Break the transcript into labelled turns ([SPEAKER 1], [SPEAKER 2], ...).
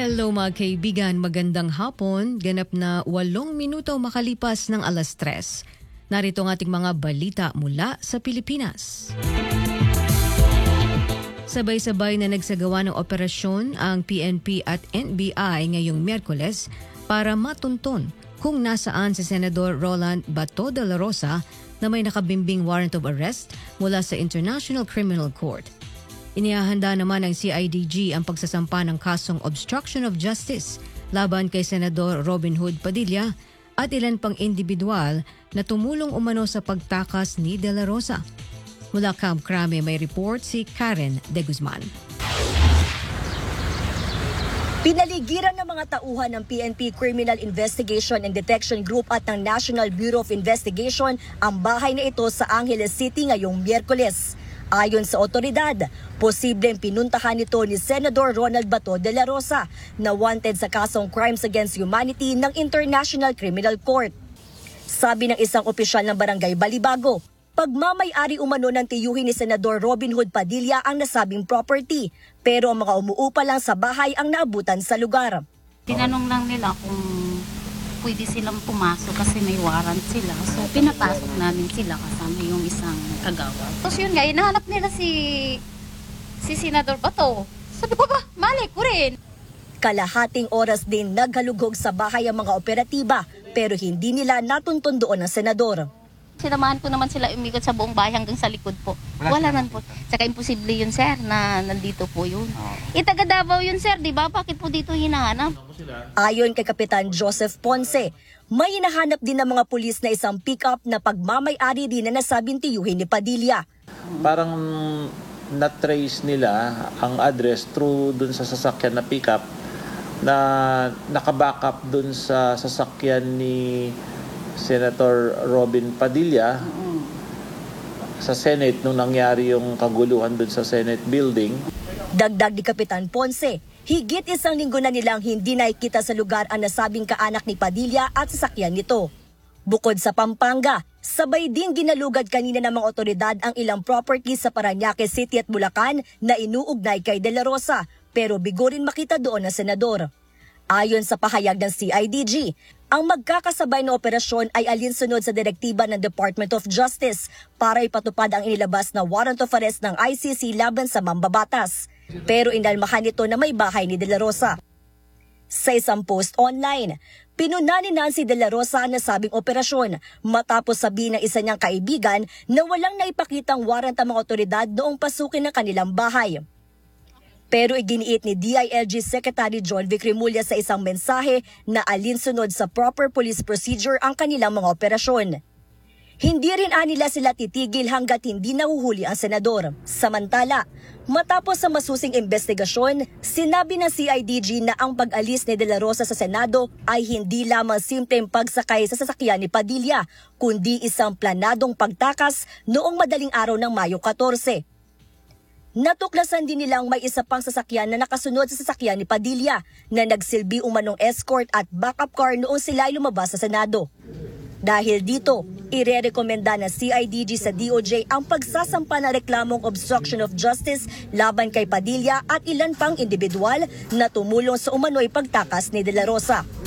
[SPEAKER 1] Hello mga kaibigan, magandang hapon. Ganap na 8 minuto makalipas ng 3:00. Narito ang ating mga balita mula sa Pilipinas. Sabay-sabay na nagsagawa ng operasyon ang PNP at NBI ngayong Miyerkules para matunton kung nasaan si Senador Roland Bato de la Rosa na may nakabimbing warrant of arrest mula sa International Criminal Court. Inihahanda naman ng CIDG ang pagsasampa ng kasong obstruction of justice laban kay Senador Robin Hood Padilla at ilan pang individual na tumulong umano sa pagtakas ni De La Rosa. Mula Camp Crame may report si Karen De Guzman.
[SPEAKER 2] Pinaligiran ng mga tauhan ng PNP Criminal Investigation and Detection Group at ng National Bureau of Investigation ang bahay na ito sa Angeles City ngayong Miyerkules. Ayon sa otoridad, posibleng pinuntahan nito ni Senador Ronald Bato de la Rosa na wanted sa kasong Crimes Against Humanity ng International Criminal Court. Sabi ng isang opisyal ng Barangay Balibago, pagmamay-ari umano ng tiyuhin ni Senador Robin Hood Padilla ang nasabing property, pero ang mga umuupa lang sa bahay ang naabutan sa lugar.
[SPEAKER 3] Tinanong lang nila kung pwede silang pumasok kasi may warrant sila. So pinapasok namin sila kasama yung isang kagawad. Tapos yun nga, hinahanap nila si Senador Bato. Sabi ko ba, malay ko rin.
[SPEAKER 2] Kalahating oras din naghalugog sa bahay ang mga operatiba pero hindi nila natuntun doon ang senador.
[SPEAKER 3] Sinamahan ko naman sila umikot sa buong bahay hanggang sa likod po. Wala man po. Saka imposible yun, sir, na nandito po yun. Taga Davao yun, sir, di ba? Bakit po dito hinahanap?
[SPEAKER 2] Ayon kay Kapitan Joseph Ponce, may hinahanap din ng mga pulis na isang pick-up na pagmamay-ari din na nasabing tiyuhin ni Padilla.
[SPEAKER 4] Parang na-trace nila ang address through dun sa sasakyan na pick-up na nakabackup dun sa sasakyan ni Senator Robin Padilla sa Senate nung nangyari yung kaguluhan dun sa Senate building.
[SPEAKER 2] Dagdag ni Kapitan Ponce, higit isang linggo na nilang hindi nakikita sa lugar ang nasabing kaanak ni Padilla at sasakyan nito. Bukod sa Pampanga, sabay din ginalugad kanina ng mga otoridad ang ilang property sa Parañaque City at Bulacan na inuugnay kay De La Rosa, pero bigo rin makita doon ang senador. Ayon sa pahayag ng CIDG, ang magkakasabay na operasyon ay alinsunod sa direktiba ng Department of Justice para ipatupad ang inilabas na warrant of arrest ng ICC laban sa mambabatas. Pero inalmahan nito na may bahay ni De La Rosa. Sa isang post online, pinuna ni Nancy De La Rosa ang nasabing operasyon matapos sabihin ng isa niyang kaibigan na walang naipakitang warrant ang mga otoridad noong pasukin ng kanilang bahay. Pero iginiit ni DILG Secretary John Vic Remulla sa isang mensahe na alinsunod sa proper police procedure ang kanilang mga operasyon. Hindi rin anila sila titigil hanggat hindi nahuhuli ang senador. Samantala, matapos sa masusing investigasyon, sinabi ng CIDG na ang pag-alis ni De La Rosa sa Senado ay hindi lamang simpleng pagsakay sa sasakyan ni Padilla, kundi isang planadong pagtakas noong madaling araw ng Mayo 14. Natuklasan din nilang may isa pang sasakyan na nakasunod sa sasakyan ni Padilla na nagsilbi umanong escort at backup car noong sila ay lumabas sa Senado. Dahil dito, irerekomenda ng CIDG sa DOJ ang pagsasampa ng reklamong obstruction of justice laban kay Padilla at ilan pang individual na tumulong sa umano'y pagtakas ni De La Rosa.